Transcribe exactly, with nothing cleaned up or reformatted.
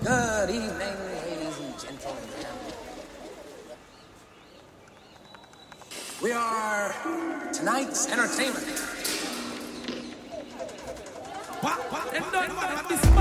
Good evening, ladies and gentlemen. We are tonight's entertainment. What? What?